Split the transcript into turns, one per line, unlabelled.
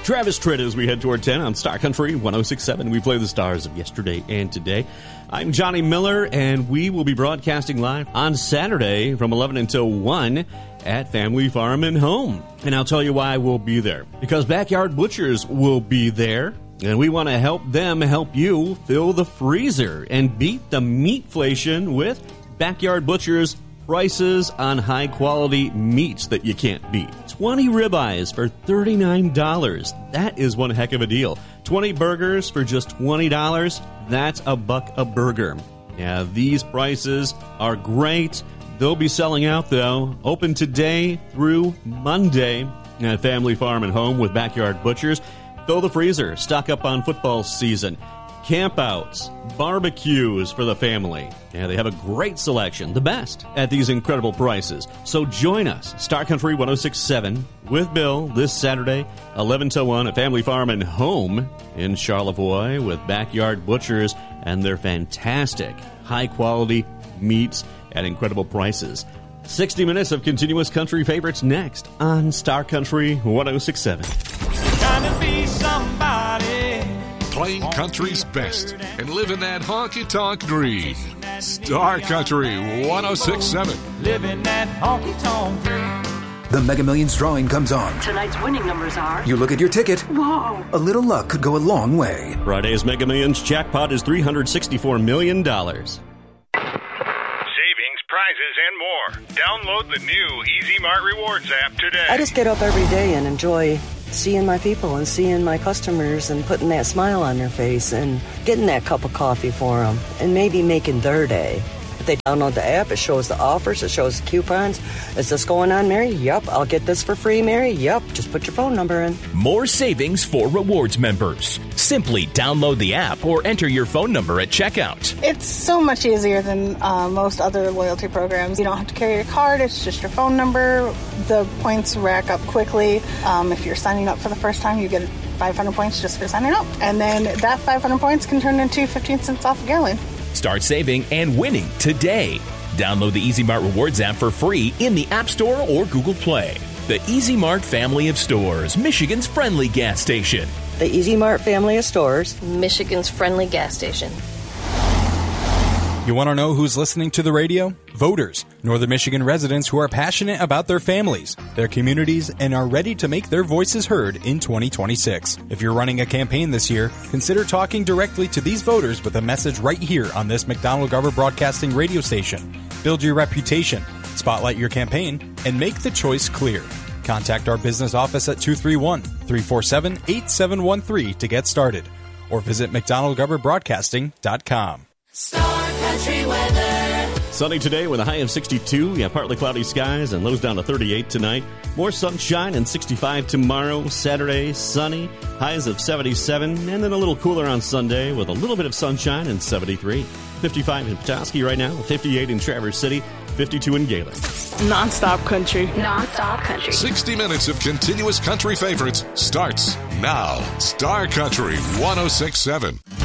Travis Tritt as we head toward 10 on Star Country 106.7. We play the stars of yesterday and today. I'm Johnny Miller, and we will be broadcasting live on Saturday from 11 until 1 at Family Farm and Home. And I'll tell you why we'll be there. Because Backyard Butchers will be there, and we want to help them help you fill the freezer and beat the meatflation with Backyard Butchers prices on high-quality meats that you can't beat. 20 ribeyes for $39. That is one heck of a deal. 20 burgers for just $20. That's $1 a burger. Yeah, these prices are great. They'll be selling out, though. Open today through Monday at Family Farm and Home with Backyard Butchers. Fill the freezer. Stock up on football season. Campouts, barbecues for the family. Yeah, they have a great selection, the best, at these incredible prices. So join us, Star Country 106.7, with Bill this Saturday, 11 to 1 at Family Farm and Home in Charlevoix with Backyard Butchers and their fantastic, high-quality meats at incredible prices. 60 minutes of continuous country favorites next on Star Country 106.7.
Trying to be somebody.
Playing country's best and living that honky-tonk dream. Star Country 106.7.
Living that honky-tonk dream.
The Mega Millions drawing comes on.
Tonight's winning numbers are...
You look at your ticket.
Whoa!
A little luck could go a long way.
Friday's Mega Millions jackpot is $364 million.
Savings, prizes, and more. Download the new Easy Mart Rewards app today.
I just get up every day and enjoy seeing my people and seeing my customers and putting that smile on their face and getting that cup of coffee for them and maybe making their day. If they download the app, it shows the offers, it shows the coupons. Is this going on, Mary? Yup. I'll get this for free, Mary? Yup. Just put your phone number in.
More savings for rewards members. Simply download the app or enter your phone number at checkout.
It's so much easier than most other loyalty programs. You don't have to carry your card. It's just your phone number. The points rack up quickly. If you're signing up for the first time, you get 500 points just for signing up. And then that 500 points can turn into 15 cents off a gallon.
Start saving and winning today. Download the Easy Mart Rewards app for free in the App Store or Google Play. The Easy Mart family of stores, Michigan's friendly gas station.
The Easy Mart family of stores,
Michigan's friendly gas station.
You want to know who's listening to the radio? Voters, Northern Michigan residents who are passionate about their families, their communities, and are ready to make their voices heard in 2026. If you're running a campaign this year, consider talking directly to these voters with a message right here on this McDonald-Garber Broadcasting radio station. Build your reputation, spotlight your campaign, and make the choice clear. Contact our business office at 231-347-8713 to get started, or visit McDonald-GarberBroadcasting.com.
Star Country weather.
Sunny today with a high of 62. Yeah, partly cloudy skies and lows down to 38 tonight. More sunshine and 65 tomorrow. Saturday, sunny. Highs of 77. And then a little cooler on Sunday with a little bit of sunshine and 73. 55 in Petoskey right now. 58 in Traverse City. 52 in Galen.
Non-stop country.
Non-stop country.
60 minutes of continuous country favorites starts now. Star Country 106.7.